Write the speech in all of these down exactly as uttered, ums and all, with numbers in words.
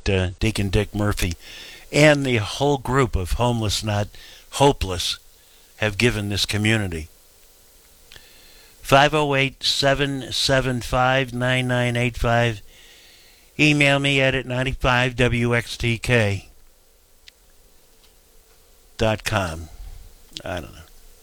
that uh, Deacon Dick Murphy and the whole group of homeless, not hopeless, have given this community. five oh eight, seven seven five, nine nine eight five. Email me at ninety-five W X T K dot com. I don't know.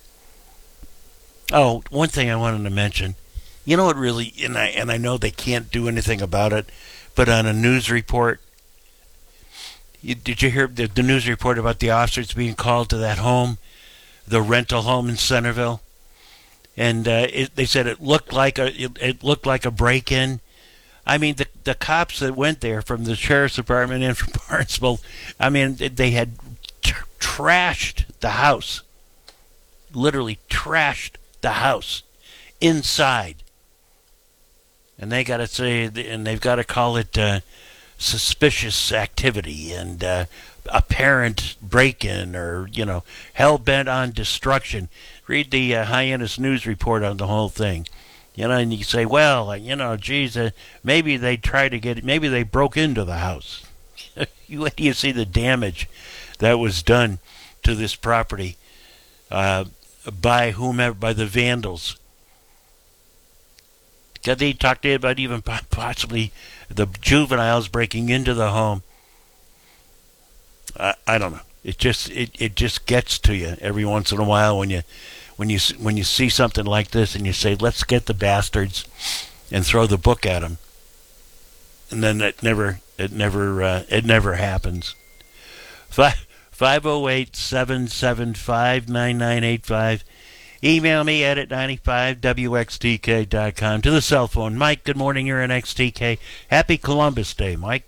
Oh, one thing I wanted to mention. You know what really, and I, and I know they can't do anything about it, but on a news report, you, did you hear the, the news report about the officers being called to that home, the rental home in Centerville? And uh, it, they said it looked like a it, it looked like a break-in. I mean, the the cops that went there from the sheriff's department and from Barnesville, I mean, they had t- trashed the house, literally trashed the house inside. And they got to say, and they've got to call it uh, suspicious activity and uh, apparent break-in, or you know, hell bent on destruction. Read the uh, Hyannis News report on the whole thing, you know, and you say, well, uh, you know, geez, uh, maybe they tried to get, maybe they broke into the house. you you see the damage that was done to this property uh, by whomever, by the vandals. Did they talk to you about even possibly the juveniles breaking into the home? I, I don't know. It just it, it just gets to you every once in a while when you when you when you see something like this and you say, let's get the bastards and throw the book at them, and then it never it never uh, it never happens. Five five zero eight seven seven five nine nine eight five. Email me at ninety-five W X T K dot com. To the cell phone. Mike, good morning. You're in X T K. Happy Columbus Day, Mike.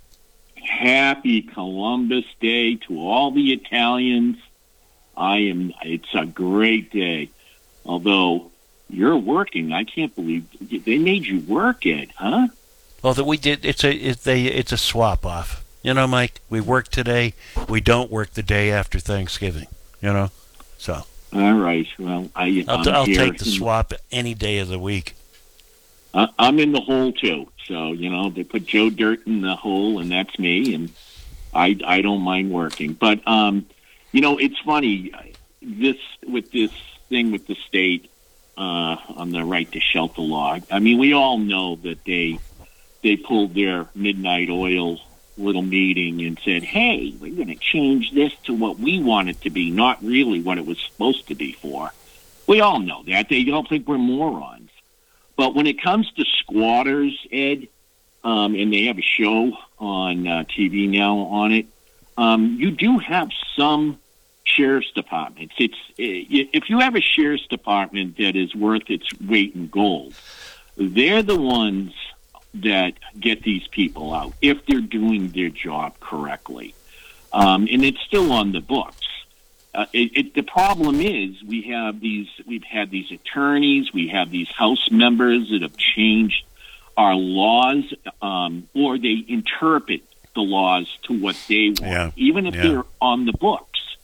Happy Columbus Day to all the Italians. I am. It's a great day. Although you're working, I can't believe they made you work it, huh? Well, that we did. It's a it's a it's a swap off. You know, Mike. We work today. We don't work the day after Thanksgiving. You know, so. All right. Well, I, I'll, I'm I'll here take the in, swap any day of the week. I, I'm in the hole too. So you know, they put Joe Dirt in the hole, and that's me. And I I don't mind working, but um, you know, it's funny this with this thing with the state uh, on the right to shelter law. I mean, we all know that they they pulled their midnight oil little meeting and said, hey, we're going to change this to what we want it to be, not really what it was supposed to be for. We all know that. They don't think we're morons. But when it comes to squatters, Ed, um, and they have a show on uh, T V now on it, um, you do have some sheriff's departments. It's if you have a sheriff's department that is worth its weight in gold, they're the ones that get these people out if they're doing their job correctly. Um, and it's still on the books. Uh, it, it, the problem is we have these, we've had these attorneys, we have these House members that have changed our laws, um, or they interpret the laws to what they want, yeah. even if yeah. they're on the books.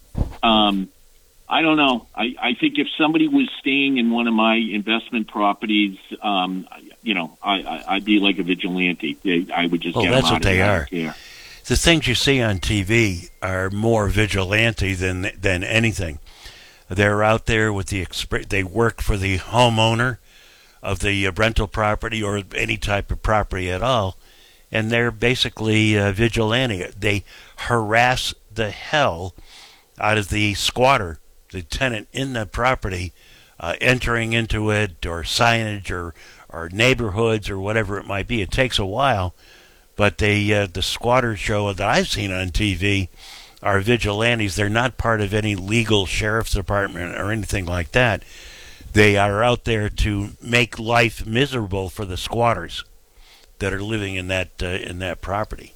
Um, I don't know. I, I think if somebody was staying in one of my investment properties, um, you know, I, I, I'd be like a vigilante. They, I would just well, get that's them out what they of are. Here. The things you see on T V are more vigilante than than anything. They're out there with the exp- they work for the homeowner of the rental property or any type of property at all, and they're basically uh, vigilante. They harass the hell out of the squatter, the tenant in the property, uh, entering into it, or signage, or or neighborhoods, or whatever it might be. It takes a while, but they uh, the squatter show that I've seen on T V are vigilantes. They're not part of any legal sheriff's department or anything like that. They are out there to make life miserable for the squatters that are living in that uh, in that property.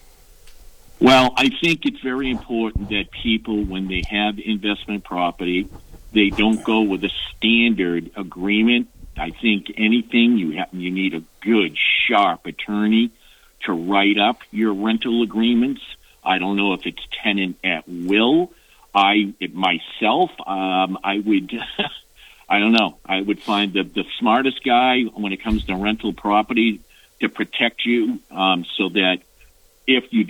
Well, I think it's very important that people, when they have investment property, they don't go with a standard agreement. I think anything you have, you need a good, sharp attorney to write up your rental agreements. I don't know if it's tenant at will. I it, myself, um, I would, I don't know. I would find the the smartest guy when it comes to rental property to protect you, um, so that if you do